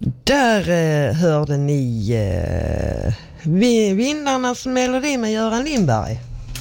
Där hörde ni Vindarnas melodi med Göran Lindberg.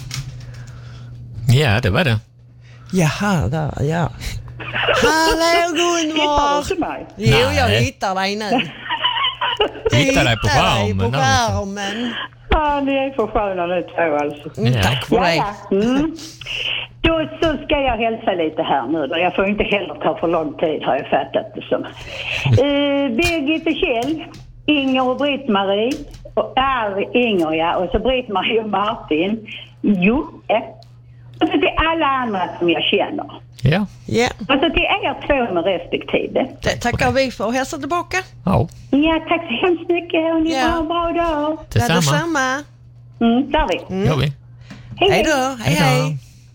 Ja, det var det. Jaha, där, ja. Hallå Gunvar! Hittar du mig? Jo, Nej. jag hittar dig nu. Hittar dig på skärmen. skärmen. Ja, ni är för sköna nu två alltså. Ja. Tack för det. Mm. Då så ska jag hälsa lite här nu då. Jag får inte heller ta för lång tid, har jag fattat det som. Birgit och Kjell, Inger och Britt-Marie, och Inger, ja, och så Britt-Marie och Martin, Jocke, och så till alla andra som jag känner. Ja. Ja, Och så till er två med respektive. det tackar vi för. Hälsa tillbaka. Ja. Ja, tack så hemskt mycket och ni Ja. har en bra dag. Detsamma. Där vi. Gör vi. Hej då. Hej, hej.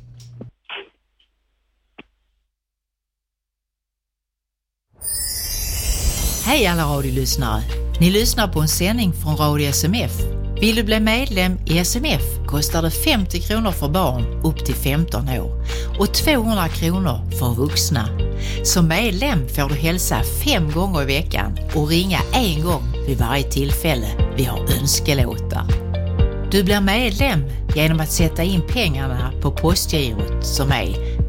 Hej alla radiolyssnare! Ni lyssnar på en sändning från Radio SMF. Vill du bli medlem i SMF kostar det 50 kronor för barn upp till 15 år och 200 kronor för vuxna. Som medlem får du hälsa 5 gånger i veckan och ringa 1 gång vid varje tillfälle vi har önskelåtar. Du blir medlem genom att sätta in pengarna på postgirot som är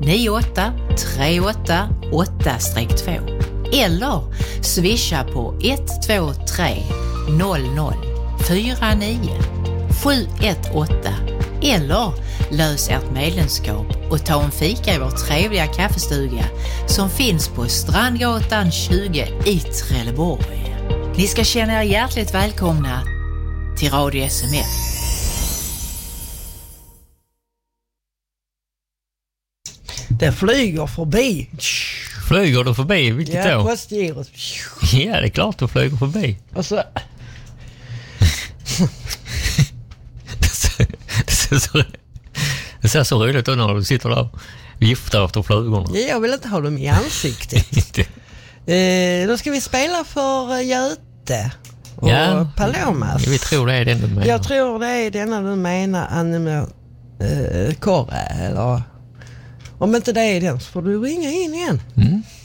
98388-2 eller swisha på 123 00 49 718 eller lös ert medlemskap och ta en fika i vår trevliga kaffestuga som finns på Strandgatan 20 i Trelleborg. Ni ska känna er hjärtligt välkomna till Radio SMF. Det flyger förbi. Flyger du förbi? Vilket Ja, då? postgirot. Ja, det är klart du flyger förbi. Och så... Det ser så roligt ut när du sitter där och viftar efter flugorna. Jag vill inte ha dem i ansiktet. Då ska vi spela för Göte och Palomas. Vi tror det är den du menar. Jag tror det är denna du menar, Anne Korre, eller om inte det är den så får du ringa in igen. Mm.